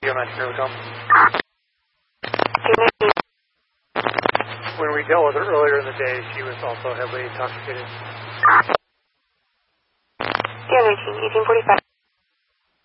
Hotel. When we dealt with her earlier in the day, she was also heavily intoxicated. 电旅型1845